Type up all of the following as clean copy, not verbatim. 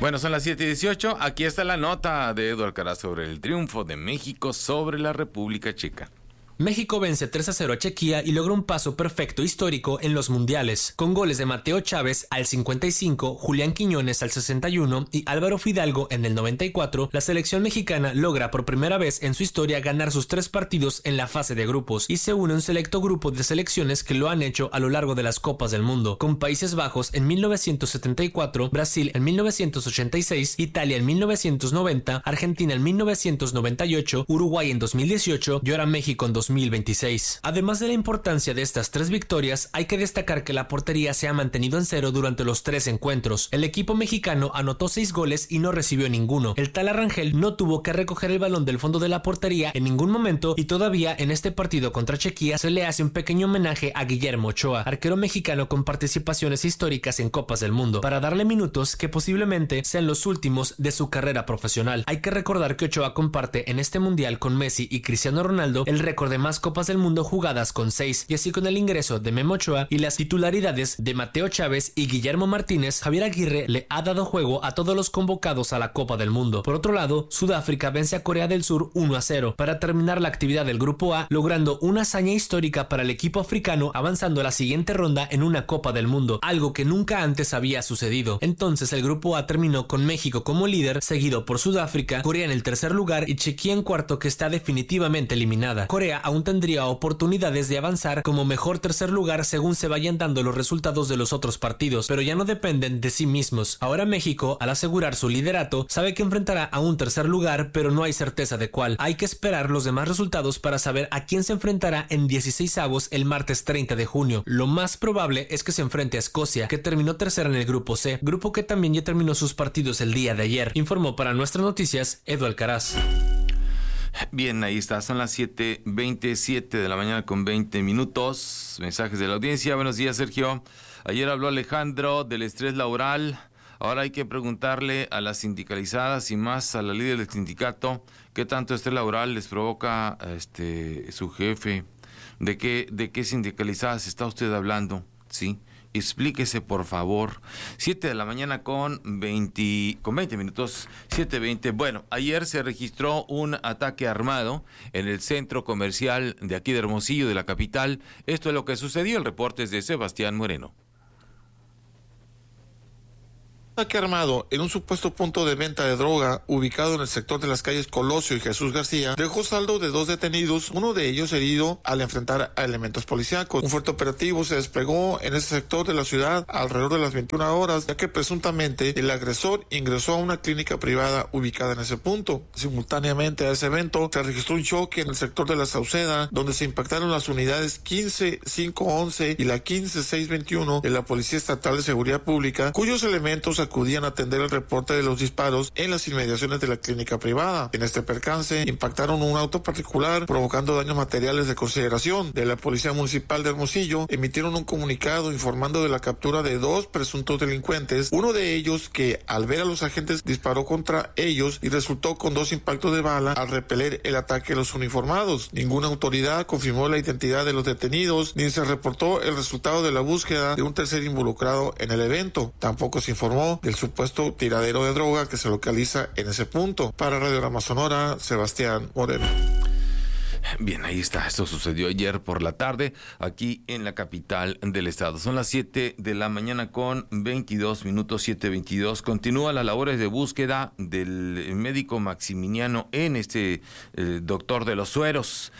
Bueno, son las 7:18. Aquí está la nota de Edu Alcaraz sobre el triunfo de México sobre la República Checa. México vence 3-0 a Chequia y logra un paso perfecto histórico en los mundiales, con goles de Mateo Chávez al 55, Julián Quiñones al 61 y Álvaro Fidalgo en el 94. La selección mexicana logra por primera vez en su historia ganar sus 3 partidos en la fase de grupos y se une a un selecto grupo de selecciones que lo han hecho a lo largo de las Copas del Mundo, con Países Bajos en 1974, Brasil en 1986, Italia en 1990, Argentina en 1998, Uruguay en 2018 y ahora México en 2026. Además de la importancia de estas 3 victorias, hay que destacar que la portería se ha mantenido en cero durante los 3 encuentros. El equipo mexicano anotó 6 goles y no recibió ninguno. El Tala Rangel no tuvo que recoger el balón del fondo de la portería en ningún momento y todavía en este partido contra Chequia se le hace un pequeño homenaje a Guillermo Ochoa, arquero mexicano con participaciones históricas en Copas del Mundo, para darle minutos que posiblemente sean los últimos de su carrera profesional. Hay que recordar que Ochoa comparte en este mundial con Messi y Cristiano Ronaldo el récord de más Copas del Mundo jugadas con 6, y así con el ingreso de Memo Ochoa y las titularidades de Mateo Chávez y Guillermo Martínez, Javier Aguirre le ha dado juego a todos los convocados a la Copa del Mundo. Por otro lado, Sudáfrica vence a Corea del Sur 1-0 para terminar la actividad del Grupo A, logrando una hazaña histórica para el equipo africano, avanzando a la siguiente ronda en una Copa del Mundo, algo que nunca antes había sucedido. Entonces el Grupo A terminó con México como líder, seguido por Sudáfrica, Corea en el tercer lugar y Chequia en cuarto, que está definitivamente eliminada. Corea aún tendría oportunidades de avanzar como mejor tercer lugar según se vayan dando los resultados de los otros partidos, pero ya no dependen de sí mismos. Ahora México, al asegurar su liderato, sabe que enfrentará a un tercer lugar, pero no hay certeza de cuál. Hay que esperar los demás resultados para saber a quién se enfrentará en 16avos el martes 30 de junio. Lo más probable es que se enfrente a Escocia, que terminó tercera en el grupo C, grupo que también ya terminó sus partidos el día de ayer. Informó para Nuestras Noticias Edu Alcaraz. Bien, ahí está, son las 7:27 de la mañana con 20 minutos. Mensajes de la audiencia. Buenos días, Sergio. Ayer habló Alejandro del estrés laboral. Ahora hay que preguntarle a las sindicalizadas y más a la líder del sindicato qué tanto estrés laboral les provoca su jefe. ¿De qué sindicalizadas está usted hablando? ¿Sí? Explíquese, por favor. 7 de la mañana con 20 minutos, 7:20. Bueno, ayer se registró un ataque armado en el centro comercial de aquí de Hermosillo, de la capital. Esto es lo que sucedió. El reporte es de Sebastián Moreno. Ataque armado en un supuesto punto de venta de droga ubicado en el sector de las calles Colosio y Jesús García dejó saldo de 2 detenidos, uno de ellos herido al enfrentar a elementos policíacos. Un fuerte operativo se desplegó en ese sector de la ciudad alrededor de las 21 horas, ya que presuntamente el agresor ingresó a una clínica privada ubicada en ese punto. Simultáneamente a ese evento se registró un choque en el sector de la Sauceda, donde se impactaron las unidades 15-511 y la 15-621 de la Policía Estatal de Seguridad Pública, cuyos elementos acudían a atender el reporte de los disparos en las inmediaciones de la clínica privada. En este percance impactaron un auto particular, provocando daños materiales de consideración. De la Policía Municipal de Hermosillo emitieron un comunicado informando de la captura de 2 presuntos delincuentes, uno de ellos que al ver a los agentes disparó contra ellos y resultó con 2 impactos de bala al repeler el ataque de los uniformados. Ninguna autoridad confirmó la identidad de los detenidos, ni se reportó el resultado de la búsqueda de un tercer involucrado en el evento. Tampoco se informó del supuesto tiradero de droga que se localiza en ese punto. Para Radiograma Sonora, Sebastián Moreno. Bien, ahí está. Esto sucedió ayer por la tarde aquí en la capital del estado. Son las 7 de la mañana con 22 minutos, 7:22. Continúa las labores de búsqueda del médico Maximiliano N., doctor de los sueros,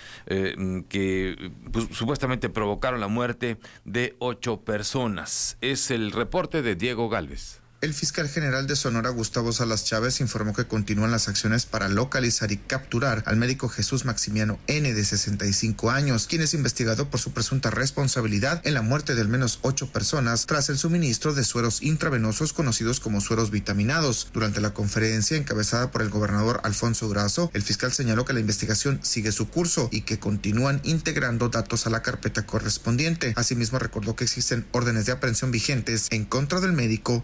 que supuestamente provocaron la muerte de 8 personas. Es el reporte de Diego Gálvez. El fiscal general de Sonora, Gustavo Salas Chávez, informó que continúan las acciones para localizar y capturar al médico Jesús Maximiano N., de 65 años, quien es investigado por su presunta responsabilidad en la muerte de al menos 8 personas tras el suministro de sueros intravenosos conocidos como sueros vitaminados. Durante la conferencia encabezada por el gobernador Alfonso Durazo, el fiscal señaló que la investigación sigue su curso y que continúan integrando datos a la carpeta correspondiente. Asimismo, recordó que existen órdenes de aprehensión vigentes en contra del médico y una recompensa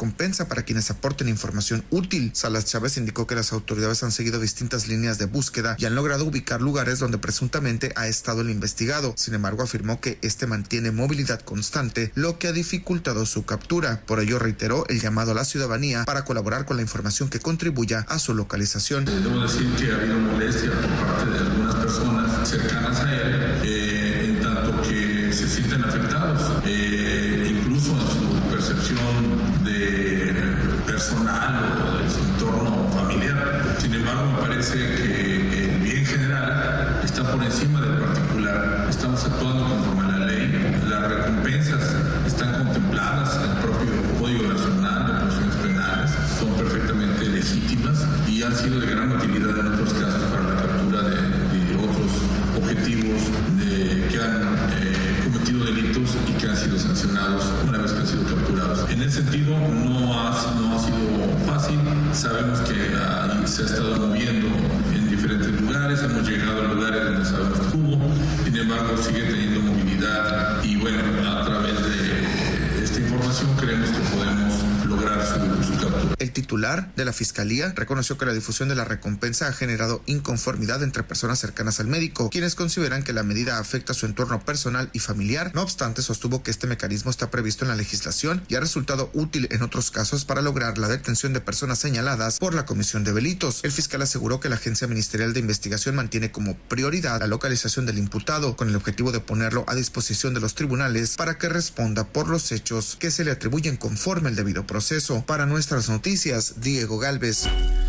recompensa para quienes aporten información útil. Salas Chávez indicó que las autoridades han seguido distintas líneas de búsqueda y han logrado ubicar lugares donde presuntamente ha estado el investigado. Sin embargo, afirmó que este mantiene movilidad constante, lo que ha dificultado su captura. Por ello, reiteró el llamado a la ciudadanía para colaborar con la información que contribuya a su localización. Debo decir que ha habido molestia por parte de algunas personas cercanas a él, en tanto que se sienten afectados, incluso en su percepción de personal o de su entorno familiar. Sin embargo, me parece que el bien general está por encima del particular. Estamos actuando conforme a la ley. Las recompensas están contempladas en el propio Código Nacional de Operaciones Penales, son perfectamente legítimas y han sido de gran utilidad en otros casos para la captura de otros objetivos que han cometido delitos y que han sido sancionados una vez que han sido capturados. En ese sentido, no ha sido fácil. Sabemos que se ha estado moviendo en diferentes lugares, hemos llegado a lugares donde sabemos que estuvo, sin embargo sigue teniendo movilidad y bueno, a través de esta información creemos que podemos lograr su captura. El titular de la Fiscalía reconoció que la difusión de la recompensa ha generado inconformidad entre personas cercanas al médico, quienes consideran que la medida afecta su entorno personal y familiar. No obstante, sostuvo que este mecanismo está previsto en la legislación y ha resultado útil en otros casos para lograr la detención de personas señaladas por la comisión de delitos. El fiscal aseguró que la Agencia Ministerial de Investigación mantiene como prioridad la localización del imputado, con el objetivo de ponerlo a disposición de los tribunales para que responda por los hechos que se le atribuyen conforme al debido proceso. Para nuestras noticias, Diego Galvez.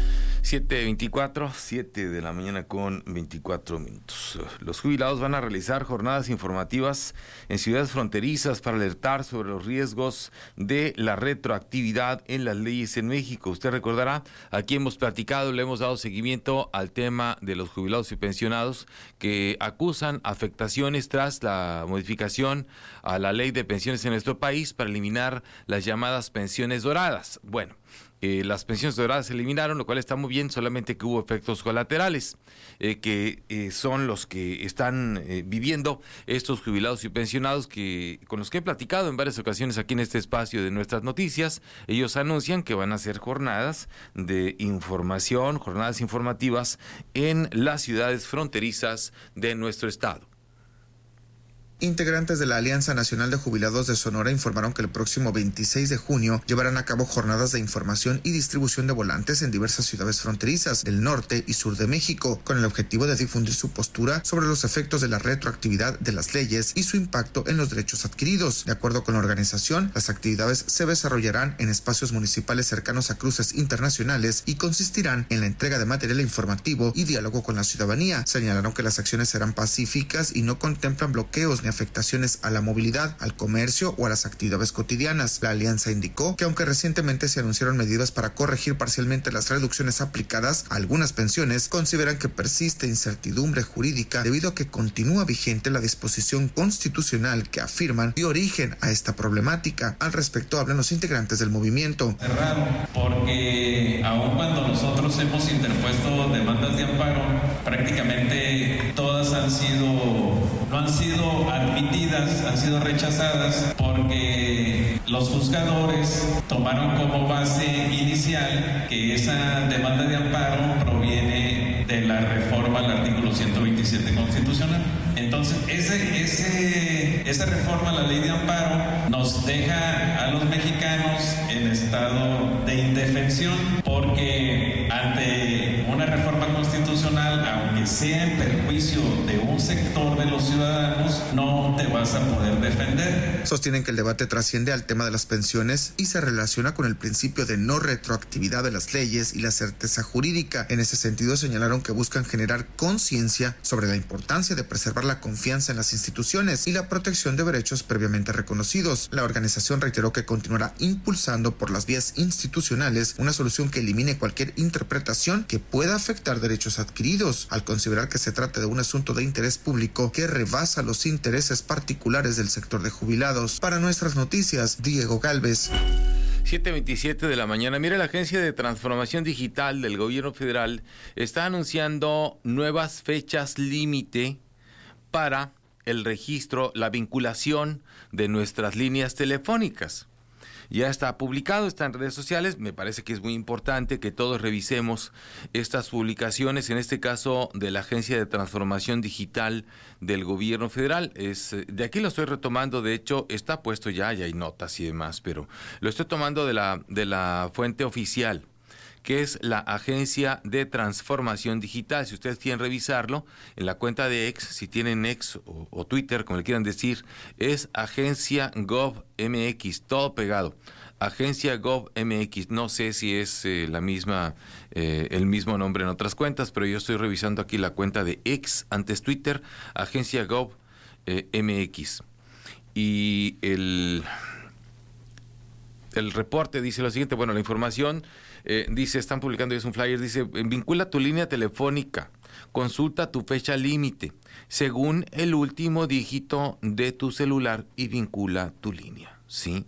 7:24, 7 de la mañana con 24 minutos. Los jubilados van a realizar jornadas informativas en ciudades fronterizas para alertar sobre los riesgos de la retroactividad en las leyes en México. Usted recordará, aquí hemos platicado, le hemos dado seguimiento al tema de los jubilados y pensionados que acusan afectaciones tras la modificación a la ley de pensiones en nuestro país para eliminar las llamadas pensiones doradas. Bueno, las pensiones doradas se eliminaron, lo cual está muy bien, solamente que hubo efectos colaterales, que son los que están viviendo estos jubilados y pensionados con los que he platicado en varias ocasiones aquí en este espacio de nuestras noticias. Ellos anuncian que van a hacer jornadas de información, jornadas informativas en las ciudades fronterizas de nuestro estado. Integrantes de la Alianza Nacional de Jubilados de Sonora informaron que el próximo 26 de junio llevarán a cabo jornadas de información y distribución de volantes en diversas ciudades fronterizas del norte y sur de México, con el objetivo de difundir su postura sobre los efectos de la retroactividad de las leyes y su impacto en los derechos adquiridos. De acuerdo con la organización, las actividades se desarrollarán en espacios municipales cercanos a cruces internacionales y consistirán en la entrega de material informativo y diálogo con la ciudadanía. Señalaron que las acciones serán pacíficas y no contemplan bloqueos ni afectaciones a la movilidad, al comercio o a las actividades cotidianas. La alianza indicó que aunque recientemente se anunciaron medidas para corregir parcialmente las reducciones aplicadas a algunas pensiones, consideran que persiste incertidumbre jurídica debido a que continúa vigente la disposición constitucional que afirman dio origen a esta problemática. Al respecto hablan los integrantes del movimiento. Es raro porque aun cuando nosotros hemos interpuesto demandas de amparo, prácticamente todas no han sido admitidas, han sido rechazadas porque los juzgadores tomaron como base inicial que esa demanda de amparo proviene de la reforma al artículo 127 constitucional. Entonces, esa reforma a la ley de amparo nos deja a los mexicanos en estado de indefensión porque ante una reforma constitucional, aunque sea en perjuicio de un sector de los ciudadanos, no te vas a poder defender. Sostienen que el debate trasciende al tema de las pensiones y se relaciona con el principio de no retroactividad de las leyes y la certeza jurídica. En ese sentido, señalaron que buscan generar conciencia sobre la importancia de preservar la confianza en las instituciones y la protección de derechos previamente reconocidos. La organización reiteró que continuará impulsando por las vías institucionales una solución que elimine cualquier interpretación que pueda afectar derechos adquiridos, al considerar que se trata de un asunto de interés público que rebasa los intereses particulares del sector de jubilados. Para nuestras noticias, Diego Galvez. 7:27 de la mañana. Mire, la Agencia de Transformación Digital del Gobierno Federal está anunciando nuevas fechas límite para el registro, la vinculación de nuestras líneas telefónicas. Ya está publicado, está en redes sociales. Me parece que es muy importante que todos revisemos estas publicaciones, en este caso de la Agencia de Transformación Digital del Gobierno Federal. De aquí lo estoy retomando, de hecho está puesto ya hay notas y demás, pero lo estoy tomando de la fuente oficial, que es la Agencia de Transformación Digital. Si ustedes quieren revisarlo, en la cuenta de X, si tienen X o Twitter, como le quieran decir, es Agencia Gov MX, todo pegado. Agencia Gov MX, no sé si es el mismo nombre en otras cuentas, pero yo estoy revisando aquí la cuenta de X, antes Twitter, Agencia Gov MX. Y el reporte dice lo siguiente, bueno, la información dice, están publicando, es un flyer, dice, vincula tu línea telefónica, consulta tu fecha límite, según el último dígito de tu celular y vincula tu línea, ¿sí?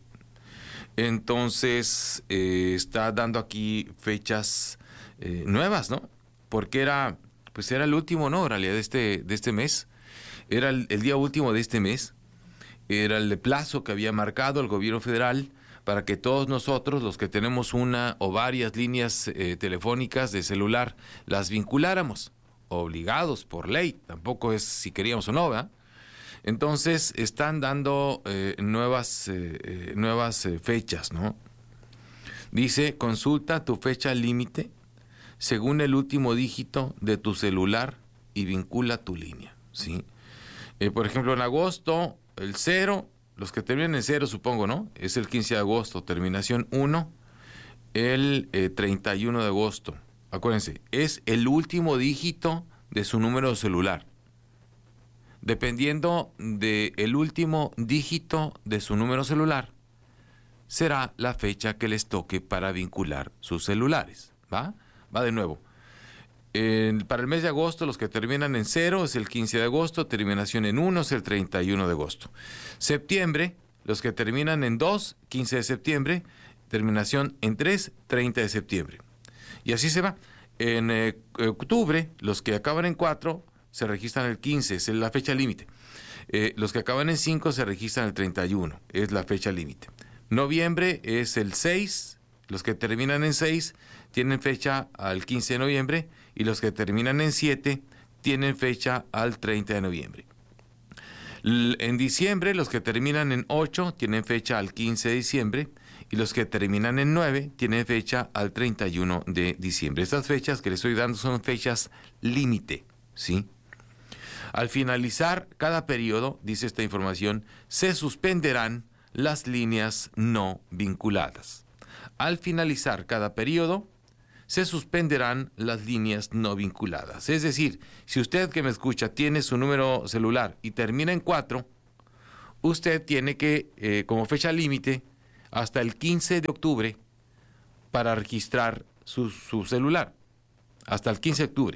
Entonces, está dando aquí fechas nuevas, ¿no? Porque era el último, ¿no? En realidad de este mes, era el día último de este mes, era el plazo que había marcado el gobierno federal para que todos nosotros, los que tenemos una o varias líneas telefónicas de celular, las vinculáramos, obligados por ley, tampoco es si queríamos o no, ¿verdad? Entonces están dando nuevas fechas, ¿no? Dice, consulta tu fecha límite según el último dígito de tu celular y vincula tu línea, ¿sí? Por ejemplo, en agosto, el 0... Los que terminan en 0, supongo, ¿no? Es el 15 de agosto, terminación 1, el 31 de agosto. Acuérdense, es el último dígito de su número celular. Dependiendo del último dígito de su número celular, será la fecha que les toque para vincular sus celulares. ¿Va? Va de nuevo. Para el mes de agosto, los que terminan en 0 es el 15 de agosto, terminación en 1 es el 31 de agosto. Septiembre, los que terminan en 2, 15 de septiembre, terminación en 3, 30 de septiembre. Y así se va. En octubre, los que acaban en 4 se registran el 15, es la fecha límite. Los que acaban en 5 se registran el 31, es la fecha límite. Noviembre es el 6, los que terminan en 6 tienen fecha al 15 de noviembre y los que terminan en 7 tienen fecha al 30 de noviembre. En diciembre, los que terminan en 8 tienen fecha al 15 de diciembre y los que terminan en 9 tienen fecha al 31 de diciembre. Estas fechas que les estoy dando son fechas límite, ¿sí? Al finalizar cada periodo, dice esta información, se suspenderán las líneas no vinculadas. Al finalizar cada periodo, se suspenderán las líneas no vinculadas. Es decir, si usted que me escucha tiene su número celular y termina en 4, usted tiene que, como fecha límite, hasta el 15 de octubre para registrar su celular. Hasta el 15 de octubre.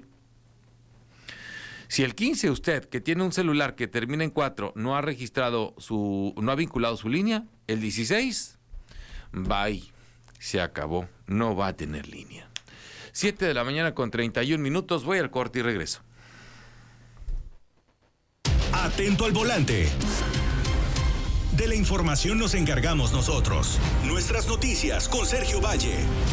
Si el 15 usted, que tiene un celular que termina en 4, no ha vinculado su línea, el 16, bye, se acabó, no va a tener línea. 7 de la mañana con 31 minutos, voy al corte y regreso. Atento al volante. De la información nos encargamos nosotros. Nuestras noticias con Sergio Valle.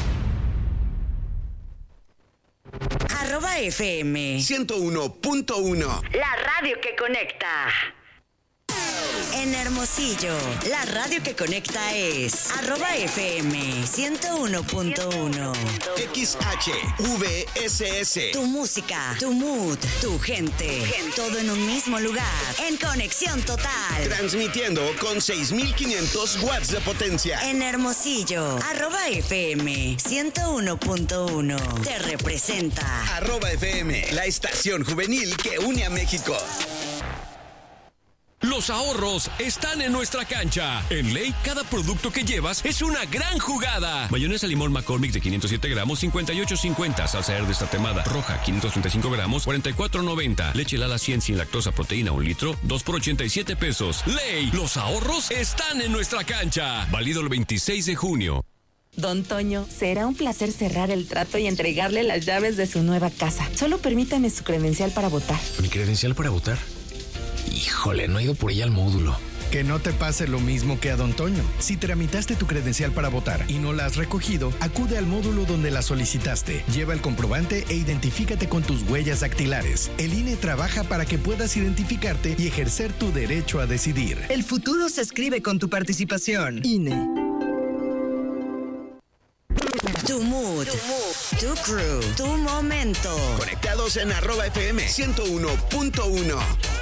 @FM 101.1. La radio que conecta. En Hermosillo, la radio que conecta es @FM 101.1. XHVSS. Tu música, tu mood, tu gente. Todo en un mismo lugar. En conexión total. Transmitiendo con 6,500 watts de potencia. En Hermosillo, @FM 101.1. Te representa. @FM, la estación juvenil que une a México. Los ahorros están en nuestra cancha. En Ley, cada producto que llevas es una gran jugada. Mayonesa limón McCormick de 507 gramos, 58.50. Salsa verde tatemada roja, 535 gramos, 44.90. Leche Lala 100 sin lactosa proteína, 1 litro, 2 por 87 pesos. Ley, los ahorros están en nuestra cancha. Válido el 26 de junio. Don Toño, será un placer cerrar el trato y entregarle las llaves de su nueva casa. Solo permítame su credencial para votar. ¿Mi credencial para votar? Híjole, no he ido por ella al módulo. Que no te pase lo mismo que a don Toño. Si tramitaste tu credencial para votar y no la has recogido, acude al módulo donde la solicitaste. Lleva el comprobante e identifícate con tus huellas dactilares. El INE trabaja para que puedas identificarte y ejercer tu derecho a decidir. El futuro se escribe con tu participación. INE. Tu mood, tu crew, tu momento. Conectados en @FM 101.1.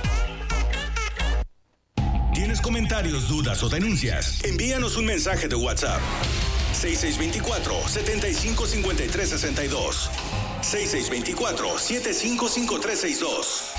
¿Tienes comentarios, dudas o denuncias? Envíanos un mensaje de WhatsApp. 6624-755362. 6624-755362.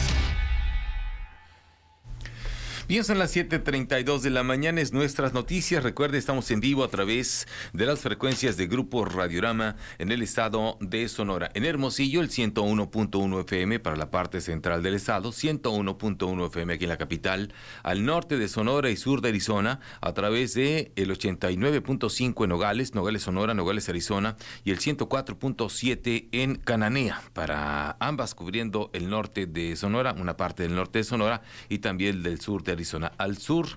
Bien, son las 7:32 de la mañana, es Nuestras Noticias. Recuerde, estamos en vivo a través de las frecuencias de Grupo Radiorama en el estado de Sonora. En Hermosillo, el 101.1 FM para la parte central del estado, 101.1 FM aquí en la capital, al norte de Sonora y sur de Arizona, a través de el 89.5 en Nogales, Sonora, Nogales, Arizona, y el 104.7 en Cananea, para ambas cubriendo el norte de Sonora, una parte del norte de Sonora y también del sur de Arizona. Al sur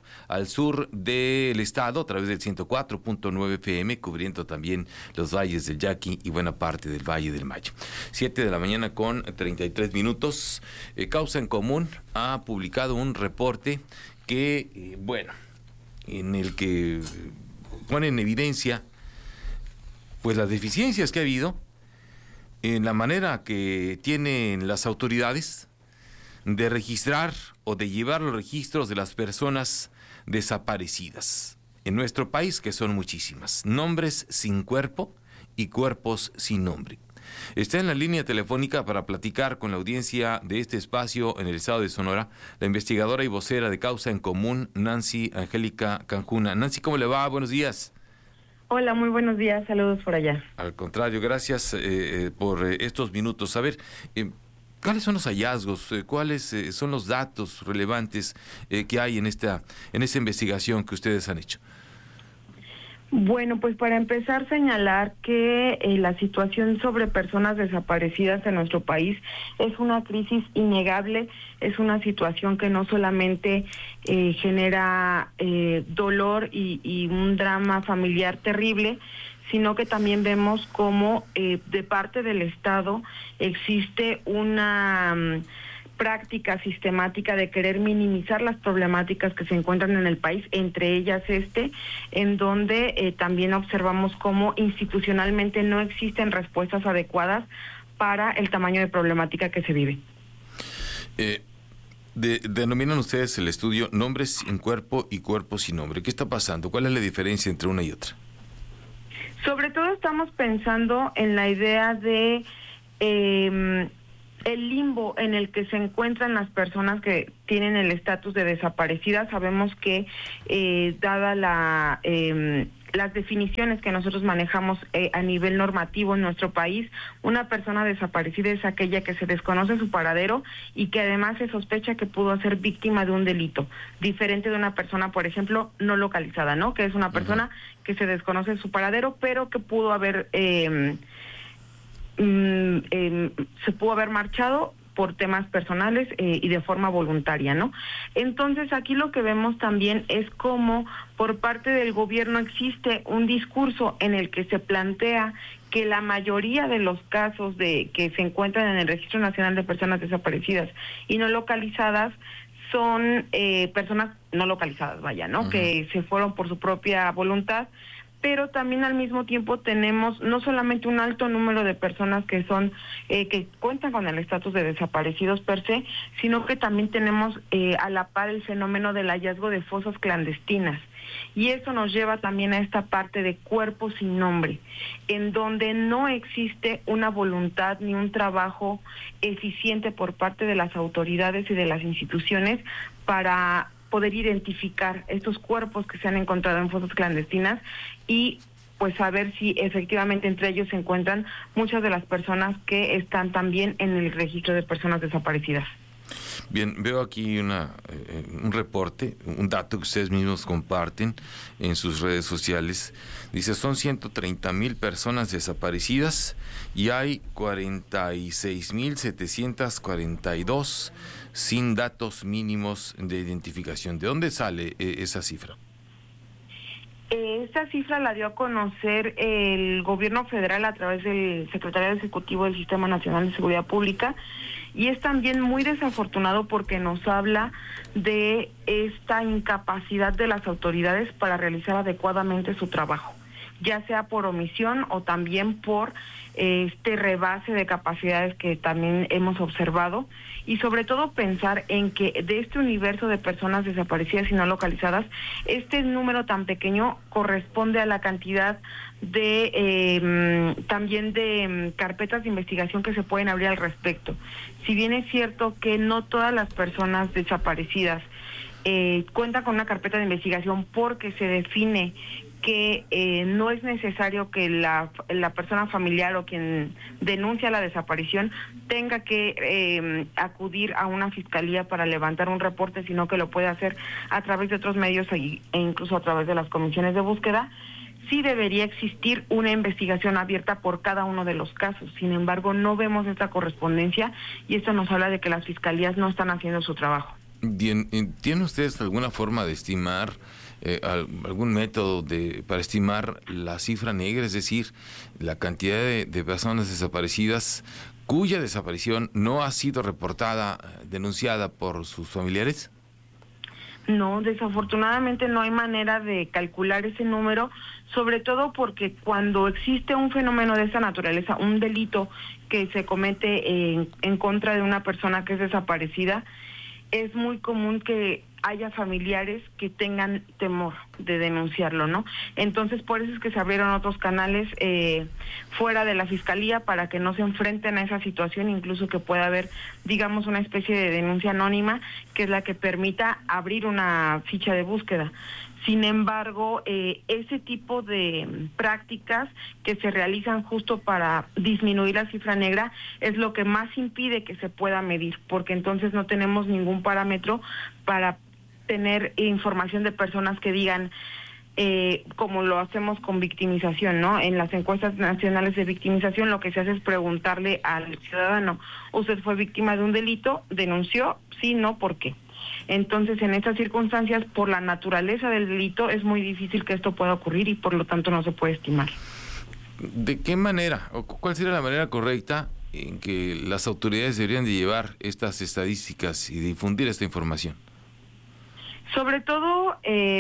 del estado, a través del 104.9 FM, cubriendo también los valles del Yaqui y buena parte del Valle del Mayo. 7 de la mañana con 33 minutos. Causa en Común ha publicado un reporte que, en el que pone en evidencia pues las deficiencias que ha habido en la manera que tienen las autoridades de registrar o de llevar los registros de las personas desaparecidas en nuestro país, que son muchísimas. Nombres sin cuerpo y cuerpos sin nombre. Está en la línea telefónica para platicar con la audiencia de este espacio en el estado de Sonora, la investigadora y vocera de Causa en Común, Nancy Angélica Canjuna. Nancy, ¿cómo le va? Buenos días. Hola, muy buenos días. Saludos por allá. Al contrario, gracias por estos minutos. A ver, ¿cuáles son los hallazgos? ¿Cuáles son los datos relevantes que hay en esta investigación que ustedes han hecho? Bueno, pues para empezar, señalar que la situación sobre personas desaparecidas en nuestro país es una crisis innegable, es una situación que no solamente genera dolor y un drama familiar terrible, sino que también vemos cómo de parte del Estado existe una práctica sistemática de querer minimizar las problemáticas que se encuentran en el país, entre ellas en donde también observamos cómo institucionalmente no existen respuestas adecuadas para el tamaño de problemática que se vive. Denominan ustedes el estudio Nombres sin cuerpo y cuerpos sin nombre. ¿Qué está pasando? ¿Cuál es la diferencia entre una y otra? Sobre todo estamos pensando en la idea de el limbo en el que se encuentran las personas que tienen el estatus de desaparecidas. Sabemos que dada las definiciones que nosotros manejamos a nivel normativo en nuestro país, una persona desaparecida es aquella que se desconoce su paradero y que además se sospecha que pudo ser víctima de un delito, diferente de una persona, por ejemplo, no localizada, ¿no? Que es una persona que se desconoce su paradero, pero que pudo haber se pudo haber marchado por temas personales y de forma voluntaria, ¿no? Entonces aquí lo que vemos también es cómo por parte del gobierno existe un discurso en el que se plantea que la mayoría de los casos que se encuentran en el Registro Nacional de Personas Desaparecidas y no localizadas son personas no localizadas, ¿no? Que se fueron por su propia voluntad, pero también al mismo tiempo tenemos no solamente un alto número de personas que son que cuentan con el estatus de desaparecidos per se, sino que también tenemos a la par el fenómeno del hallazgo de fosas clandestinas. Y eso nos lleva también a esta parte de cuerpos sin nombre, en donde no existe una voluntad ni un trabajo eficiente por parte de las autoridades y de las instituciones para poder identificar estos cuerpos que se han encontrado en fosas clandestinas y pues saber si efectivamente entre ellos se encuentran muchas de las personas que están también en el registro de personas desaparecidas. Bien, veo aquí un reporte, un dato que ustedes mismos comparten en sus redes sociales. Dice, son 130,000 personas desaparecidas y hay 46,742 sin datos mínimos de identificación. ¿De dónde sale esa cifra? Esta cifra la dio a conocer el gobierno federal a través del secretario ejecutivo del Sistema Nacional de Seguridad Pública, y es también muy desafortunado porque nos habla de esta incapacidad de las autoridades para realizar adecuadamente su trabajo, ya sea por omisión o también por este rebase de capacidades que también hemos observado, y sobre todo pensar en que de este universo de personas desaparecidas y no localizadas, este número tan pequeño corresponde a la cantidad de también de carpetas de investigación que se pueden abrir al respecto. Si bien es cierto que no todas las personas desaparecidas cuentan con una carpeta de investigación porque se define que no es necesario que la persona familiar o quien denuncia la desaparición tenga que acudir a una fiscalía para levantar un reporte, sino que lo puede hacer a través de otros medios e incluso a través de las comisiones de búsqueda. Sí debería existir una investigación abierta por cada uno de los casos. Sin embargo, no vemos esta correspondencia y esto nos habla de que las fiscalías no están haciendo su trabajo. Bien, ¿tienen ustedes alguna forma de estimar, algún método para estimar la cifra negra, es decir, la cantidad de personas desaparecidas cuya desaparición no ha sido reportada, denunciada por sus familiares? No, desafortunadamente no hay manera de calcular ese número, sobre todo porque cuando existe un fenómeno de esta naturaleza, un delito que se comete en contra de una persona que es desaparecida, es muy común que haya familiares que tengan temor de denunciarlo, ¿no? Entonces, por eso es que se abrieron otros canales fuera de la fiscalía para que no se enfrenten a esa situación, incluso que pueda haber, digamos, una especie de denuncia anónima, que es la que permita abrir una ficha de búsqueda. Sin embargo, ese tipo de prácticas que se realizan justo para disminuir la cifra negra es lo que más impide que se pueda medir, porque entonces no tenemos ningún parámetro para tener información de personas que digan, como lo hacemos con victimización, ¿no? En las encuestas nacionales de victimización lo que se hace es preguntarle al ciudadano, ¿usted fue víctima de un delito? ¿Denunció? Sí, no, ¿por qué? Entonces, en estas circunstancias, por la naturaleza del delito, es muy difícil que esto pueda ocurrir y por lo tanto no se puede estimar. ¿De qué manera, o cuál sería la manera correcta en que las autoridades deberían de llevar estas estadísticas y difundir esta información? Sobre todo,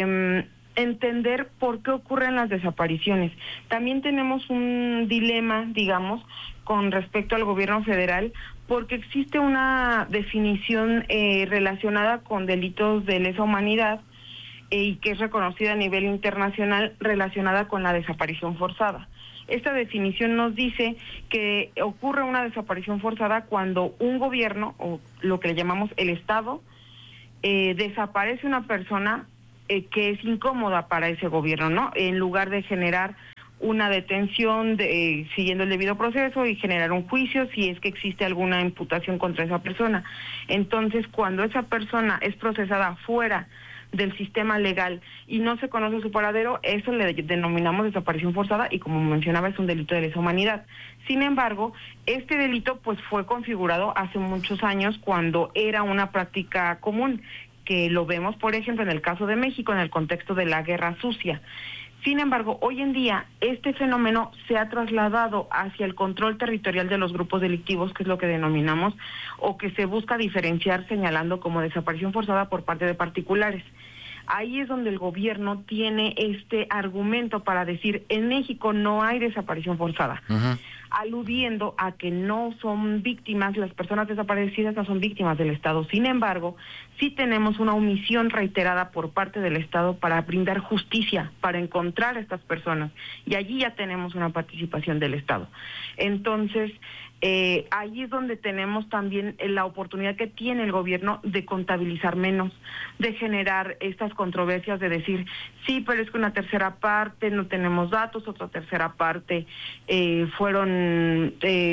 entender por qué ocurren las desapariciones. También tenemos un dilema, digamos, con respecto al gobierno federal, porque existe una definición relacionada con delitos de lesa humanidad y que es reconocida a nivel internacional relacionada con la desaparición forzada. Esta definición nos dice que ocurre una desaparición forzada cuando un gobierno, o lo que le llamamos el Estado, desaparece una persona que es incómoda para ese gobierno, ¿no? En lugar de generar una detención siguiendo el debido proceso y generar un juicio si es que existe alguna imputación contra esa persona. Entonces, cuando esa persona es procesada fuera del sistema legal y no se conoce su paradero, eso le denominamos desaparición forzada y, como mencionaba, es un delito de lesa humanidad. Sin embargo, este delito pues fue configurado hace muchos años cuando era una práctica común, que lo vemos, por ejemplo, en el caso de México, en el contexto de la Guerra Sucia. Sin embargo, hoy en día este fenómeno se ha trasladado hacia el control territorial de los grupos delictivos, que es lo que denominamos, o que se busca diferenciar señalando como desaparición forzada por parte de particulares. Ahí es donde el gobierno tiene este argumento para decir, en México no hay desaparición forzada, aludiendo a que no son víctimas, las personas desaparecidas no son víctimas del Estado. Sin embargo, sí tenemos una omisión reiterada por parte del Estado para brindar justicia, para encontrar a estas personas, y allí ya tenemos una participación del Estado. Entonces, ahí es donde tenemos también la oportunidad que tiene el gobierno de contabilizar menos, de generar estas controversias de decir, sí, pero es que una tercera parte no tenemos datos, otra tercera parte fueron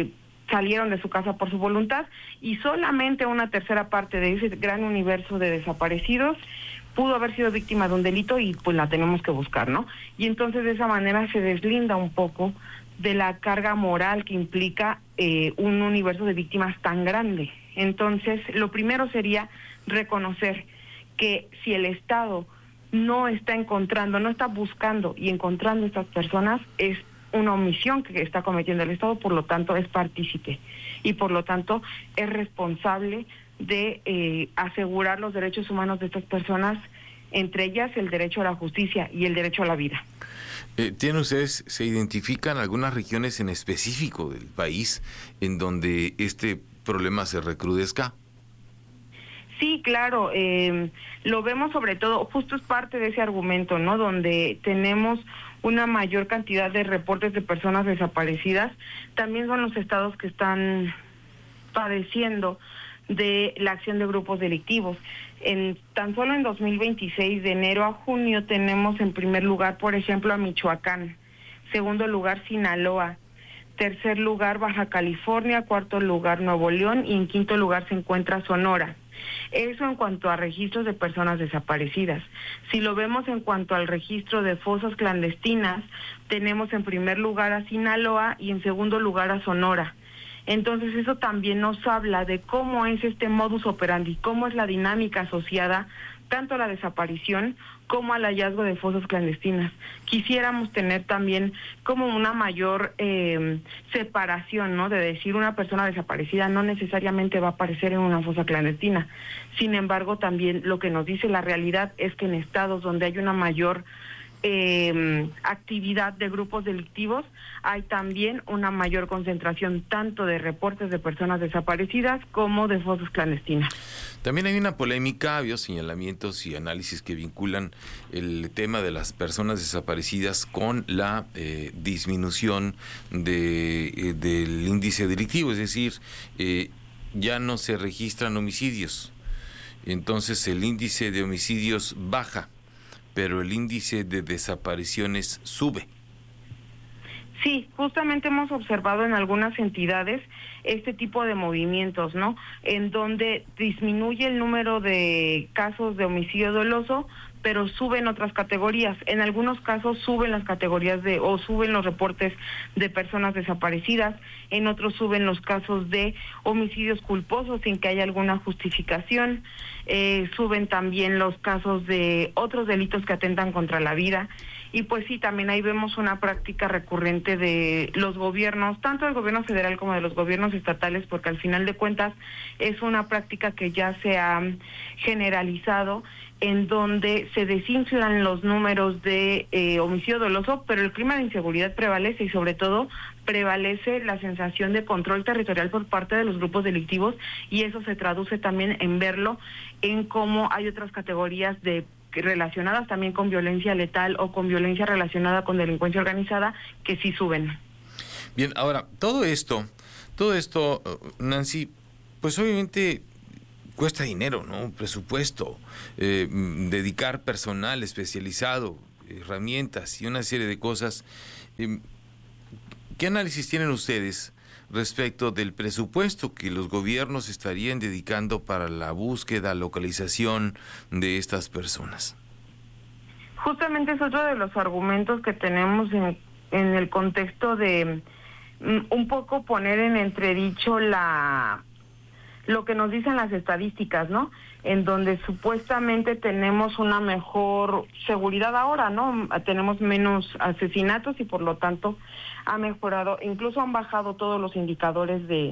salieron de su casa por su voluntad, y solamente una tercera parte de ese gran universo de desaparecidos pudo haber sido víctima de un delito y pues la tenemos que buscar, ¿no? Y entonces de esa manera se deslinda un poco de la carga moral que implica un universo de víctimas tan grande. Entonces, lo primero sería reconocer que si el Estado no está encontrando, no está buscando y encontrando estas personas, es una omisión que está cometiendo el Estado, por lo tanto es partícipe y por lo tanto es responsable de asegurar los derechos humanos de estas personas, entre ellas el derecho a la justicia y el derecho a la vida. ¿Tienen ustedes, se identifican algunas regiones en específico del país en donde este problema se recrudezca? Sí, claro, lo vemos sobre todo, justo es parte de ese argumento, ¿no? Donde tenemos una mayor cantidad de reportes de personas desaparecidas. También son los estados que están padeciendo de la acción de grupos delictivos. Tan solo en 2026, de enero a junio, tenemos en primer lugar, por ejemplo, a Michoacán, segundo lugar Sinaloa, tercer lugar Baja California, cuarto lugar Nuevo León y en quinto lugar se encuentra Sonora. Eso en cuanto a registros de personas desaparecidas. Si lo vemos en cuanto al registro de fosas clandestinas, tenemos en primer lugar a Sinaloa y en segundo lugar a Sonora. Entonces eso también nos habla de cómo es este modus operandi, cómo es la dinámica asociada tanto a la desaparición como al hallazgo de fosas clandestinas. Quisiéramos tener también como una mayor separación, ¿no? De decir, una persona desaparecida no necesariamente va a aparecer en una fosa clandestina. Sin embargo, también lo que nos dice la realidad es que en estados donde hay una mayor actividad de grupos delictivos, hay también una mayor concentración tanto de reportes de personas desaparecidas como de fosas clandestinas. También hay una polémica, había señalamientos y análisis que vinculan el tema de las personas desaparecidas con la disminución del índice delictivo, es decir, ya no se registran homicidios, entonces el índice de homicidios baja, pero el índice de desapariciones sube. Sí, justamente hemos observado en algunas entidades este tipo de movimientos, ¿no? En donde disminuye el número de casos de homicidio doloso, pero suben otras categorías. En algunos casos suben las categorías suben los reportes de personas desaparecidas, en otros suben los casos de homicidios culposos sin que haya alguna justificación, suben también los casos de otros delitos que atentan contra la vida. Y pues sí, también ahí vemos una práctica recurrente de los gobiernos, tanto del gobierno federal como de los gobiernos estatales, porque al final de cuentas es una práctica que ya se ha generalizado, en donde se desinflan los números de homicidio doloso, pero el clima de inseguridad prevalece y sobre todo prevalece la sensación de control territorial por parte de los grupos delictivos, y eso se traduce también en verlo en cómo hay otras categorías relacionadas también con violencia letal o con violencia relacionada con delincuencia organizada que sí suben. Bien, ahora, todo esto, Nancy, pues obviamente cuesta dinero, ¿no? Presupuesto, dedicar personal especializado, herramientas y una serie de cosas. ¿Qué análisis tienen ustedes respecto del presupuesto que los gobiernos estarían dedicando para la búsqueda, localización de estas personas? Justamente es otro de los argumentos que tenemos en el contexto de un poco poner en entredicho lo que nos dicen las estadísticas, ¿no? En donde supuestamente tenemos una mejor seguridad ahora, ¿no? Tenemos menos asesinatos y por lo tanto ha mejorado, incluso han bajado todos los indicadores de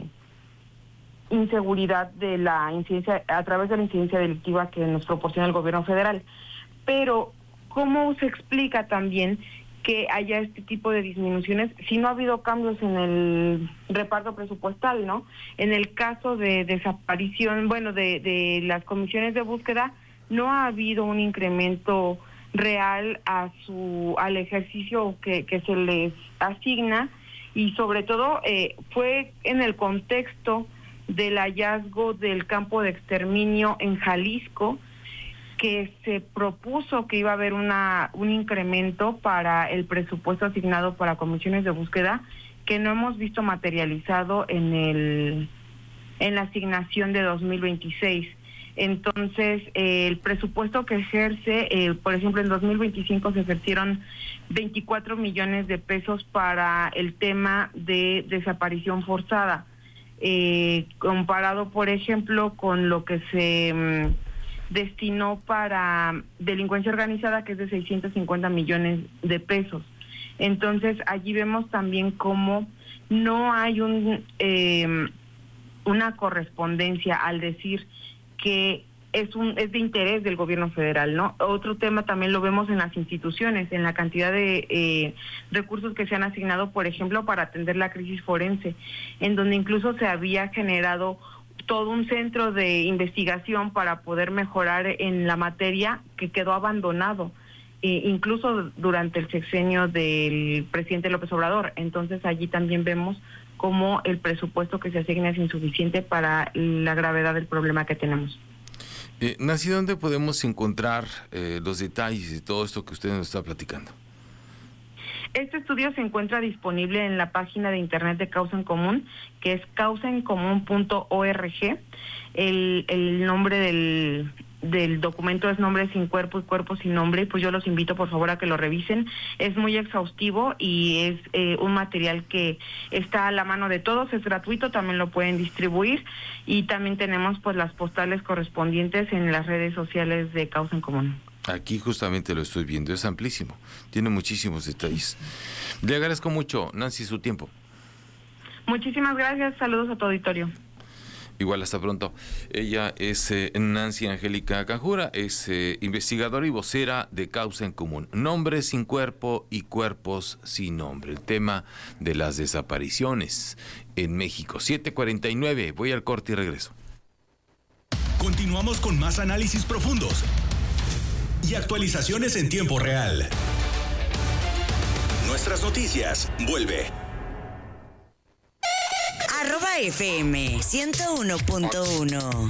inseguridad de la incidencia, a través de la incidencia delictiva que nos proporciona el gobierno federal. Pero, ¿cómo se explica también que haya este tipo de disminuciones si no ha habido cambios en el reparto presupuestal, ¿no? En el caso de desaparición, de las comisiones de búsqueda, no ha habido un incremento real al ejercicio que se les asigna, y sobre todo fue en el contexto del hallazgo del campo de exterminio en Jalisco que se propuso que iba a haber un incremento para el presupuesto asignado para comisiones de búsqueda, que no hemos visto materializado en la asignación de 2026. Entonces, el presupuesto que ejerce, por ejemplo, en 2025 se ejercieron 24 millones de pesos para el tema de desaparición forzada, comparado, por ejemplo, con lo que se destinó para delincuencia organizada, que es de 650 millones de pesos. Entonces, allí vemos también cómo no hay una correspondencia al decir que es de interés del gobierno federal, ¿no? Otro tema también lo vemos en las instituciones, en la cantidad de recursos que se han asignado, por ejemplo, para atender la crisis forense, en donde incluso se había generado todo un centro de investigación para poder mejorar en la materia, que quedó abandonado, incluso durante el sexenio del presidente López Obrador. Entonces allí también vemos cómo el presupuesto que se asigna es insuficiente para la gravedad del problema que tenemos. Nancy, ¿dónde podemos encontrar los detalles de todo esto que usted nos está platicando? Este estudio se encuentra disponible en la página de internet de Causa en Común, que es causaencomún.org. El nombre del documento es Nombre sin Cuerpo y Cuerpo sin Nombre, pues yo los invito por favor a que lo revisen. Es muy exhaustivo y es un material que está a la mano de todos, es gratuito, también lo pueden distribuir, y también tenemos pues las postales correspondientes en las redes sociales de Causa en Común. Aquí justamente lo estoy viendo, es amplísimo, tiene muchísimos detalles. Le agradezco mucho, Nancy, su tiempo. Muchísimas gracias, saludos a tu auditorio. Igual, hasta pronto. Ella es Nancy Angélica Canjura, es investigadora y vocera de Causa en Común. Nombres sin cuerpo y cuerpos sin nombre. El tema de las desapariciones en México. 7:49, voy al corte y regreso. Continuamos con más análisis profundos y actualizaciones en tiempo real. Nuestras noticias, vuelve. @FM 101.1.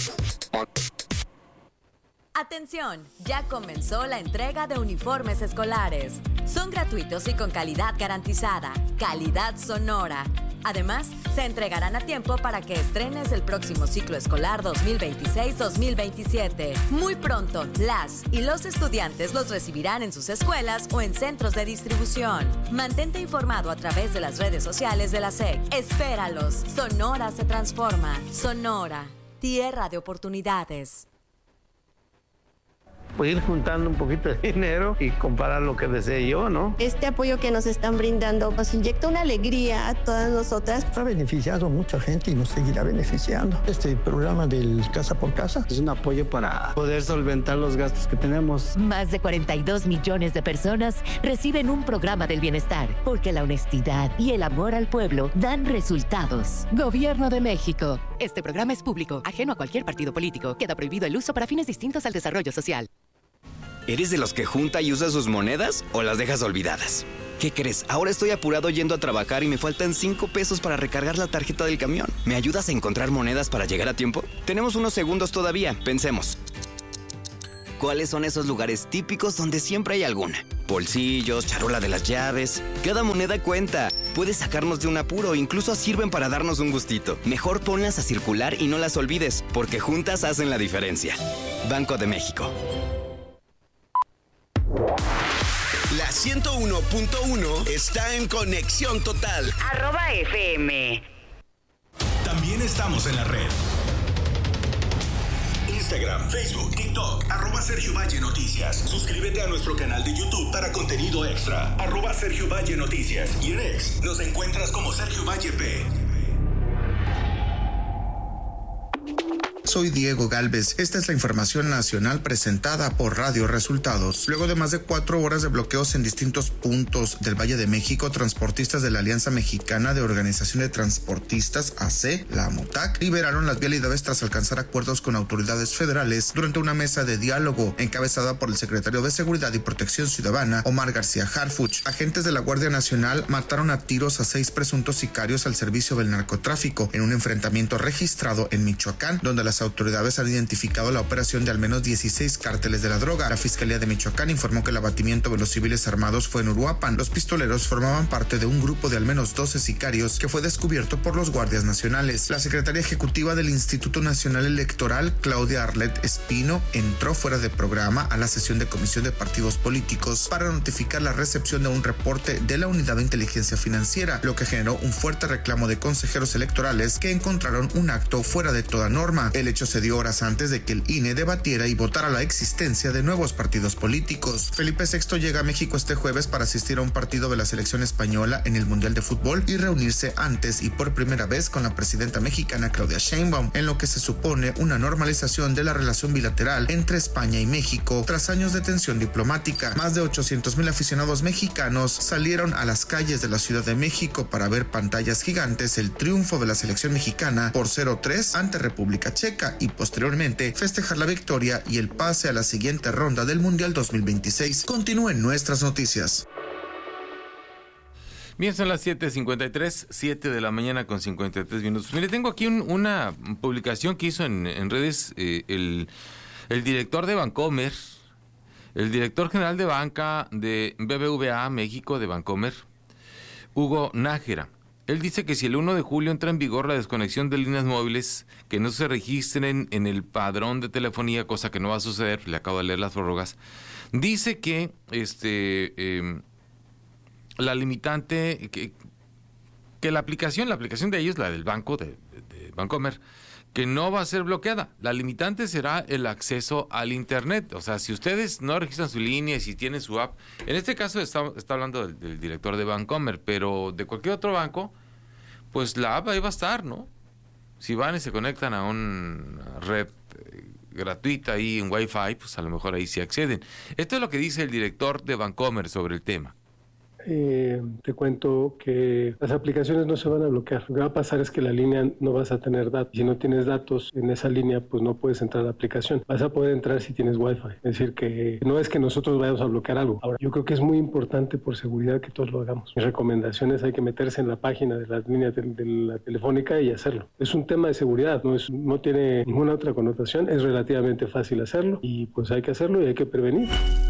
Atención, ya comenzó la entrega de uniformes escolares. Son gratuitos y con calidad garantizada, calidad Sonora. Además, se entregarán a tiempo para que estrenes el próximo ciclo escolar 2026-2027. Muy pronto, las y los estudiantes los recibirán en sus escuelas o en centros de distribución. Mantente informado a través de las redes sociales de la SEC. Espéralos. Sonora se transforma. Sonora, tierra de oportunidades. Pues ir juntando un poquito de dinero y comparar lo que desee yo, ¿no? Este apoyo que nos están brindando nos inyecta una alegría a todas nosotras. Ha beneficiado a mucha gente y nos seguirá beneficiando. Este programa del Casa por Casa es un apoyo para poder solventar los gastos que tenemos. Más de 42 millones de personas reciben un programa del bienestar, porque la honestidad y el amor al pueblo dan resultados. Gobierno de México. Este programa es público, ajeno a cualquier partido político. Queda prohibido el uso para fines distintos al desarrollo social. ¿Eres de los que junta y usa sus monedas o las dejas olvidadas? ¿Qué crees? Ahora estoy apurado yendo a trabajar y me faltan 5 pesos para recargar la tarjeta del camión. ¿Me ayudas a encontrar monedas para llegar a tiempo? Tenemos unos segundos todavía, pensemos. ¿Cuáles son esos lugares típicos donde siempre hay alguna? Bolsillos, charola de las llaves. Cada moneda cuenta. Puede sacarnos de un apuro, incluso sirven para darnos un gustito. Mejor ponlas a circular y no las olvides, porque juntas hacen la diferencia. Banco de México. La 101.1 está en conexión total. @FM. También estamos en la red. Instagram, Facebook, TikTok, @Sergio Valle Noticias. Suscríbete a nuestro canal de YouTube para contenido extra. @Sergio Valle Noticias. Y en X nos encuentras como Sergio Valle P. Soy Diego Galvez. Esta es la información nacional presentada por Radio Resultados. Luego de más de 4 horas de bloqueos en distintos puntos del Valle de México, transportistas de la Alianza Mexicana de Organización de Transportistas, AC, la AMOTAC, liberaron las vialidades tras alcanzar acuerdos con autoridades federales durante una mesa de diálogo encabezada por el secretario de Seguridad y Protección Ciudadana, Omar García Harfuch. Agentes de la Guardia Nacional mataron a tiros a 6 presuntos sicarios al servicio del narcotráfico en un enfrentamiento registrado en Michoacán, donde las autoridades han identificado la operación de al menos 16 cárteles de la droga. La Fiscalía de Michoacán informó que el abatimiento de los civiles armados fue en Uruapan. Los pistoleros formaban parte de un grupo de al menos 12 sicarios que fue descubierto por los guardias nacionales. La secretaria ejecutiva del Instituto Nacional Electoral, Claudia Arlet Espino, entró fuera de programa a la sesión de Comisión de Partidos Políticos para notificar la recepción de un reporte de la Unidad de Inteligencia Financiera, lo que generó un fuerte reclamo de consejeros electorales que encontraron un acto fuera de toda norma. El hecho se dio horas antes de que el INE debatiera y votara la existencia de nuevos partidos políticos. Felipe VI llega a México este jueves para asistir a un partido de la selección española en el Mundial de Fútbol y reunirse antes y por primera vez con la presidenta mexicana Claudia Sheinbaum, en lo que se supone una normalización de la relación bilateral entre España y México tras años de tensión diplomática. Más de 800,000 aficionados mexicanos salieron a las calles de la Ciudad de México para ver pantallas gigantes el triunfo de la selección mexicana por 0-3 ante República Checa y posteriormente festejar la victoria y el pase a la siguiente ronda del Mundial 2026. Continúen nuestras noticias. Bien, son las 7:53, 7 de la mañana con 53 minutos. Mire, tengo aquí una publicación que hizo en redes el director de Bancomer, el director general de banca de BBVA México de Bancomer, Hugo Nájera. Él dice que si el 1 de julio entra en vigor la desconexión de líneas móviles que no se registren en el padrón de telefonía, cosa que no va a suceder, le acabo de leer las prórrogas, dice que la limitante, que la aplicación de ellos, la del banco, de Bancomer, que no va a ser bloqueada. La limitante será el acceso al Internet. O sea, si ustedes no registran su línea y si tienen su app, en este caso está hablando del director de Bancomer, pero de cualquier otro banco, pues la app ahí va a estar, ¿no? Si van y se conectan a una red gratuita ahí en Wi-Fi, pues a lo mejor ahí sí acceden. Esto es lo que dice el director de Bancomer sobre el tema. Te cuento que las aplicaciones no se van a bloquear. Lo que va a pasar es que la línea no vas a tener datos. Si no tienes datos en esa línea, pues no puedes entrar a la aplicación. Vas a poder entrar si tienes Wi-Fi. Es decir, que no es que nosotros vayamos a bloquear algo. Ahora, yo creo que es muy importante por seguridad que todos lo hagamos. Mis recomendaciones, hay que meterse en la página de las líneas de la telefónica y hacerlo. Es un tema de seguridad, no tiene ninguna otra connotación. Es relativamente fácil hacerlo y pues hay que hacerlo y hay que prevenir.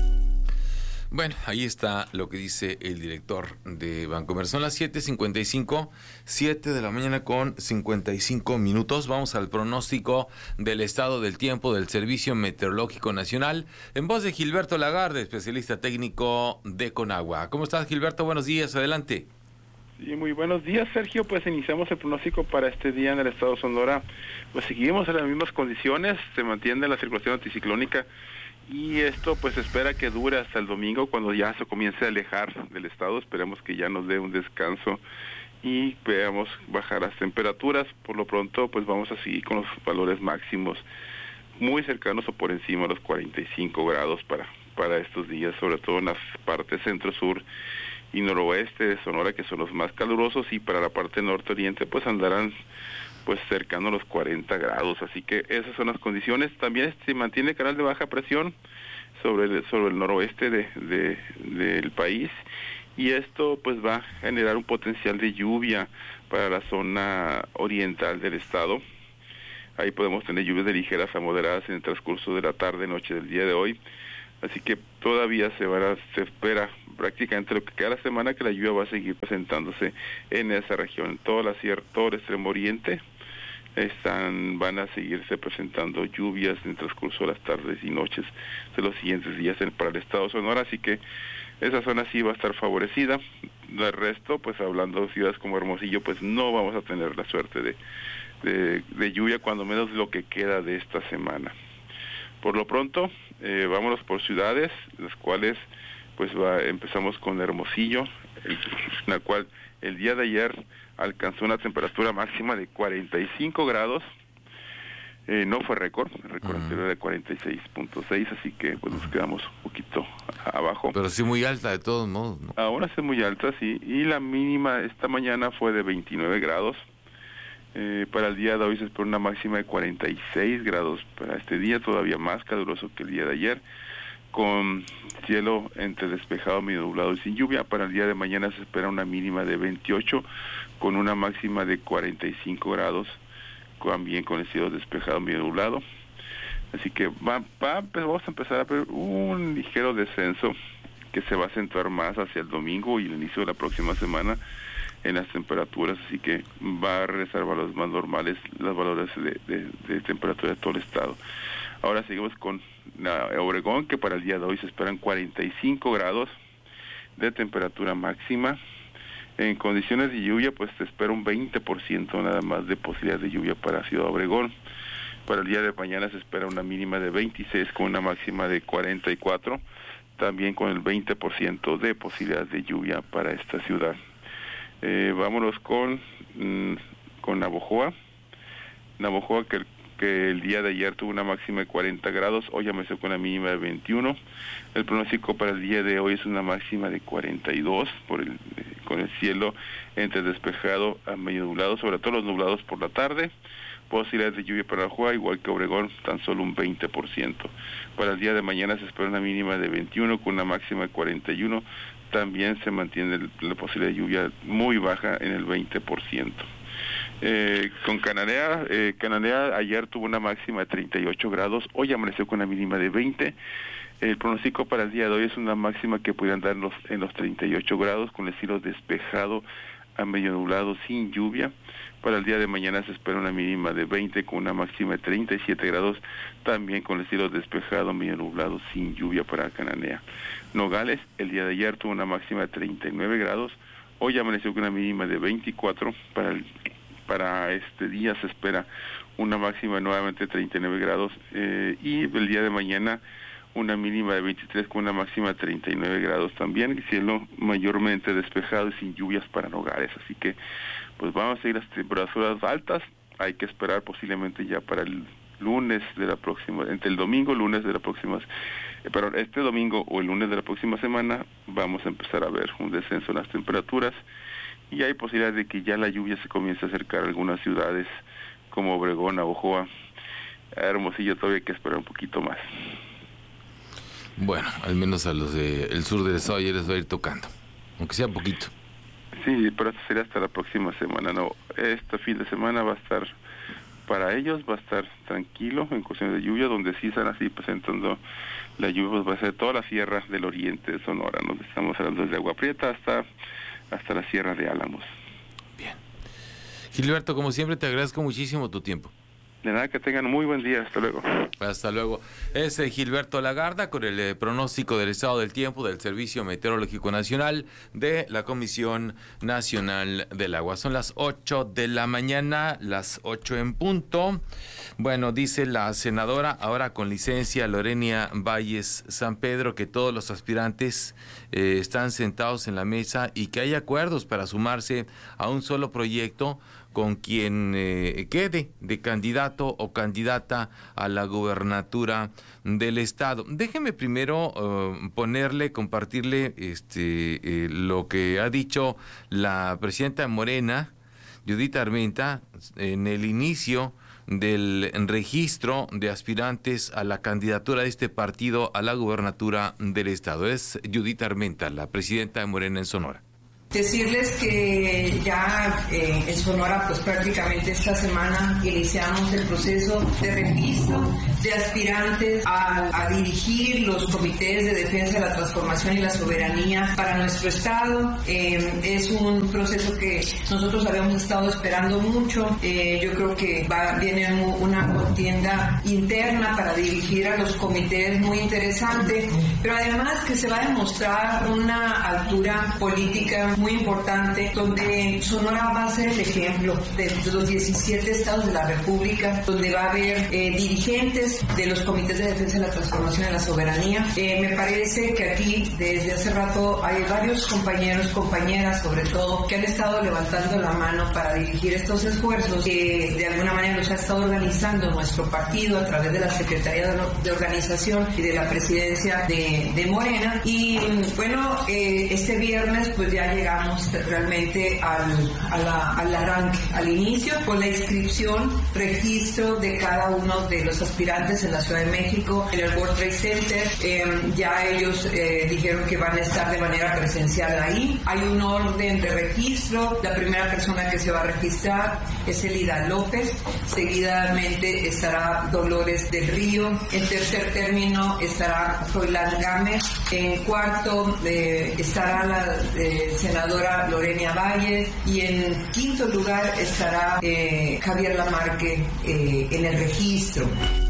Bueno, ahí está lo que dice el director de Bancomer. Son las 7:55, 7 de la mañana con 55 minutos. Vamos al pronóstico del estado del tiempo del Servicio Meteorológico Nacional, en voz de Gilberto Lagarde, especialista técnico de Conagua. ¿Cómo estás, Gilberto? Buenos días, adelante. Sí, muy buenos días, Sergio. Pues iniciamos el pronóstico para este día en el estado de Sonora. Pues seguimos en las mismas condiciones, se mantiene la circulación anticiclónica y esto pues se espera que dure hasta el domingo, cuando ya se comience a alejar del estado. Esperemos que ya nos dé un descanso y veamos bajar las temperaturas. Por lo pronto pues vamos a seguir con los valores máximos muy cercanos o por encima de los 45 grados para estos días, sobre todo en las partes centro-sur y noroeste de Sonora, que son los más calurosos, y para la parte norte-oriente pues andarán pues cercano a los 40 grados, así que esas son las condiciones. También se mantiene el canal de baja presión sobre el noroeste del país, y esto pues va a generar un potencial de lluvia para la zona oriental del estado. Ahí podemos tener lluvias de ligeras a moderadas en el transcurso de la tarde-noche del día de hoy, así que todavía se espera prácticamente lo que queda la semana, que la lluvia va a seguir presentándose en esa región. En toda la sierra, todo el extremo oriente van a seguirse presentando lluvias en el transcurso de las tardes y noches de los siguientes días para el estado de Sonora, así que esa zona sí va a estar favorecida. El resto, pues hablando de ciudades como Hermosillo, pues no vamos a tener la suerte de lluvia, cuando menos lo que queda de esta semana. Por lo pronto, vámonos por ciudades, las cuales pues empezamos con Hermosillo, en la cual el día de ayer alcanzó una temperatura máxima de 45 grados, no fue récord, el récord anterior era de 46.6, así que pues nos quedamos un poquito abajo. Pero sí muy alta de todos modos, ¿no? Ahora sí es muy alta, sí, y la mínima esta mañana fue de 29 grados. Para el día de hoy se espera una máxima de 46 grados para este día, todavía más caluroso que el día de ayer, con cielo entre despejado, medio nublado y sin lluvia. Para el día de mañana se espera una mínima de 28, con una máxima de 45 grados, también con el cielo despejado medio nublado. Así que vamos a empezar a ver un ligero descenso que se va a acentuar más hacia el domingo y el inicio de la próxima semana en las temperaturas, así que va a regresar a valores más normales, los valores de temperatura de todo el estado. Ahora seguimos con Obregón, que para el día de hoy se esperan 45 grados de temperatura máxima. En condiciones de lluvia, pues se espera un 20% nada más de posibilidad de lluvia para Ciudad Obregón. Para el día de mañana se espera una mínima de 26 con una máxima de 44, también con el 20% de posibilidad de lluvia para esta ciudad. Vámonos con Navojoa. Navojoa que el día de ayer tuvo una máxima de 40 grados, hoy amaneció con una mínima de 21. El pronóstico para el día de hoy es una máxima de 42 con el cielo entre despejado a medio nublado, sobre todo los nublados por la tarde. Posibilidades de lluvia para Navojoa, igual que Obregón, tan solo un 20%. Para el día de mañana se espera una mínima de 21 con una máxima de 41. También se mantiene la posibilidad de lluvia muy baja en el 20%. Con Cananea, Cananea ayer tuvo una máxima de 38 grados, hoy amaneció con una mínima de 20. El pronóstico para el día de hoy es una máxima que puede andar en los 38 grados, con el cielo despejado a medio nublado sin lluvia. Para el día de mañana se espera una mínima de 20 con una máxima de 37 grados, también con el cielo despejado, medio nublado, sin lluvia para Cananea. Nogales, el día de ayer tuvo una máxima de 39 grados, hoy amaneció con una mínima de 24. Para este día se espera una máxima de nuevamente 39 grados y el día de mañana una mínima de 23 con una máxima de 39 grados también, el cielo mayormente despejado y sin lluvias para Nogales, así que pues vamos a seguir las temperaturas altas. Hay que esperar posiblemente ya para el lunes de la próxima, entre el domingo, lunes de la próxima, pero este domingo o el lunes de la próxima semana vamos a empezar a ver un descenso en las temperaturas y hay posibilidad de que ya la lluvia se comience a acercar a algunas ciudades como Obregón, Navojoa, Hermosillo. Todavía hay que esperar un poquito más. Bueno, al menos a los del sur del estado ya les va a ir tocando, aunque sea poquito. Sí, pero esto sería hasta la próxima semana. No, este fin de semana va a estar, para ellos va a estar tranquilo en cuestiones de lluvia, donde sí están así presentando la lluvia, pues va a ser toda la sierra del oriente de Sonora, ¿no? Estamos hablando desde Agua Prieta hasta la sierra de Álamos. Bien. Gilberto, como siempre, te agradezco muchísimo tu tiempo. De nada, que tengan muy buen día. Hasta luego. Hasta luego. Es Gilberto Lagarda con el pronóstico del estado del tiempo del Servicio Meteorológico Nacional de la Comisión Nacional del Agua. Son las 8 de la mañana, las 8 en punto. Bueno, dice la senadora, ahora con licencia, Lorenia Valles San Pedro, que todos los aspirantes están sentados en la mesa y que hay acuerdos para sumarse a un solo proyecto con quien quede de candidato o candidata a la gubernatura del estado. Déjeme primero compartirle lo que ha dicho la presidenta de Morena, Judith Armenta, en el inicio del registro de aspirantes a la candidatura de este partido a la gubernatura del estado. Es Judith Armenta, la presidenta de Morena en Sonora. Decirles que ya en Sonora, pues prácticamente esta semana iniciamos el proceso de registro de aspirantes a dirigir los comités de defensa de la transformación y la soberanía para nuestro estado. Es un proceso que nosotros habíamos estado esperando mucho. Yo creo que viene una contienda interna para dirigir a los comités muy interesante, pero además que se va a demostrar una altura política muy importante, donde Sonora va a ser el ejemplo de los 17 estados de la República, donde va a haber dirigentes de los comités de defensa de la transformación y la soberanía. Me parece que aquí desde hace rato hay varios compañeros, compañeras sobre todo, que han estado levantando la mano para dirigir estos esfuerzos que de alguna manera los ha estado organizando nuestro partido a través de la Secretaría de Organización y de la Presidencia de Morena. Y bueno, este viernes pues ya llegamos llegamos realmente al arranque, al inicio, con la inscripción, registro de cada uno de los aspirantes en la Ciudad de México, en el World Trade Center. Ya ellos dijeron que van a estar de manera presencial ahí. Hay un orden de registro. La primera persona que se va a registrar es Elida López. Seguidamente estará Dolores del Río. En tercer término estará Froilán Gámez. En cuarto estará la senadora Lorena Valle. Y en quinto lugar estará Javier Lamarque en el registro.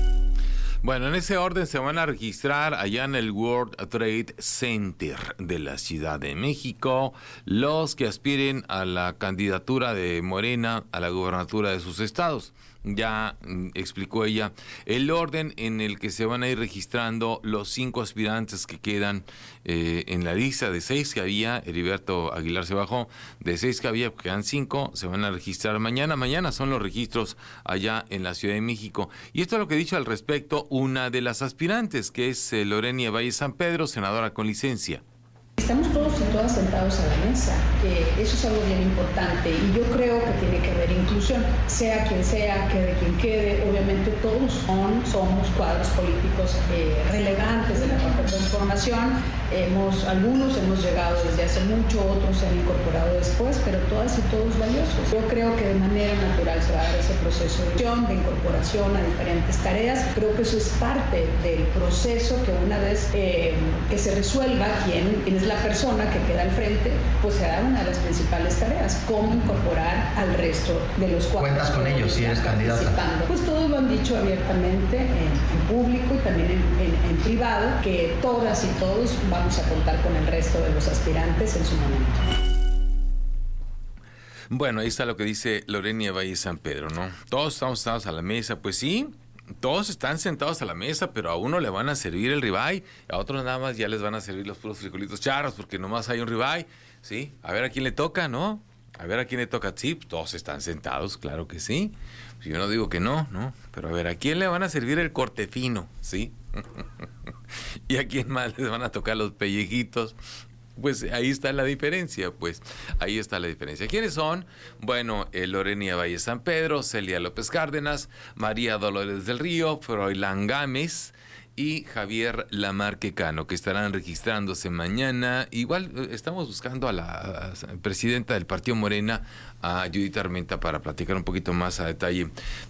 Bueno, en ese orden se van a registrar allá en el World Trade Center de la Ciudad de México los que aspiren a la candidatura de Morena a la gobernatura de sus estados. Ya explicó ella el orden en el que se van a ir registrando los 5 aspirantes que quedan en la lista de 6 que había. Heriberto Aguilar se bajó de 6 que había, quedan 5, se van a registrar mañana. Mañana son los registros allá en la Ciudad de México. Y esto es lo que ha dicho al respecto una de las aspirantes, que es Lorenia Valle San Pedro, senadora con licencia. Estamos todos y todas sentados a la mesa, eso es algo bien importante y yo creo que tiene que haber inclusión, sea, quede quien quede, obviamente todos somos cuadros políticos relevantes de la cuarta transformación, algunos hemos llegado desde hace mucho, otros se han incorporado después, pero todas y todos valiosos. Yo creo que de manera natural se va a dar ese proceso de incorporación a diferentes tareas, creo que eso es parte del proceso que una vez que se resuelva quién es la persona que queda al frente, pues será una de las principales tareas, cómo incorporar al resto de los cuadros. ¿Cuentas con ellos si eres candidata? Pues todos lo han dicho abiertamente en público y también en privado, que todas y todos vamos a contar con el resto de los aspirantes en su momento. Bueno, ahí está lo que dice Lorenia Valle San Pedro, ¿no? Todos estamos sentados a la mesa, pues sí. Todos están sentados a la mesa, pero a uno le van a servir el ribeye, a otros nada más ya les van a servir los puros frijolitos charros, porque nomás hay un ribeye, ¿sí? A ver a quién le toca, ¿no? A ver a quién le toca, sí, todos están sentados, claro que sí. Yo no digo que no, pero a ver, ¿a quién le van a servir el corte fino, sí? ¿Y a quién más les van a tocar los pellejitos? Pues ahí está la diferencia, ¿Quiénes son? Bueno, Lorenia Valle San Pedro, Celia López Cárdenas, María Dolores del Río, Froilán Gámez y Javier Lamarque Cano, que estarán registrándose mañana. Igual estamos buscando a la presidenta del Partido Morena, a Judith Armenta, para platicar un poquito más a detalle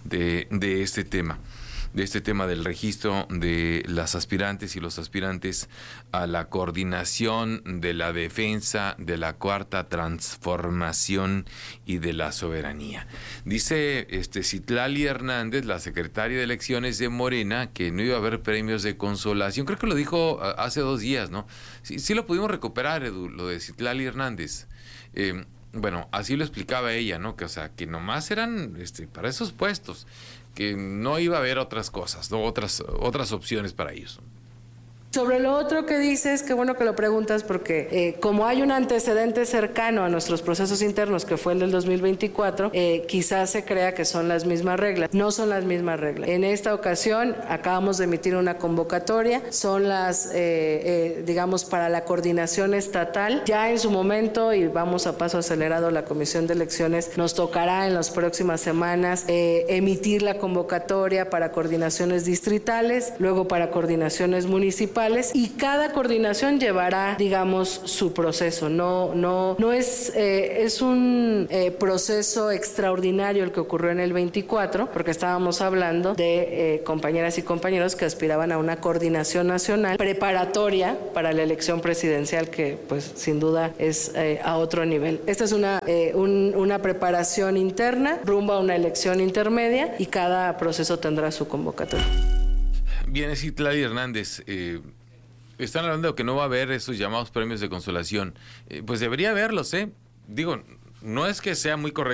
de este tema. De este tema del registro de las aspirantes y los aspirantes a la coordinación de la defensa de la cuarta transformación y de la soberanía. Dice Citlali Hernández, la secretaria de elecciones de Morena, que no iba a haber premios de consolación. Creo que lo dijo hace 2 días, ¿no? Sí lo pudimos recuperar, Edu, lo de Citlali Hernández. Bueno, así lo explicaba ella, ¿no? Que, o sea, que nomás eran para esos puestos, que no iba a haber otras cosas, ¿no? Otras opciones para ellos. Sobre lo otro que dices, qué bueno que lo preguntas, porque como hay un antecedente cercano a nuestros procesos internos, que fue el del 2024, quizás se crea que son las mismas reglas. No son las mismas reglas. En esta ocasión acabamos de emitir una convocatoria, son las, digamos, para la coordinación estatal. Ya en su momento, y vamos a paso acelerado, la Comisión de Elecciones nos tocará en las próximas semanas emitir la convocatoria para coordinaciones distritales, luego para coordinaciones municipales, y cada coordinación llevará, digamos, su proceso. No es un proceso extraordinario el que ocurrió en el 24, porque estábamos hablando de compañeras y compañeros que aspiraban a una coordinación nacional preparatoria para la elección presidencial, que pues sin duda es a otro nivel. Esta es una preparación interna rumbo a una elección intermedia, y cada proceso tendrá su convocatoria. Bien, Citlali Hernández, están hablando de que no va a haber esos llamados premios de consolación. Pues debería haberlos, Digo, no es que sea muy correcto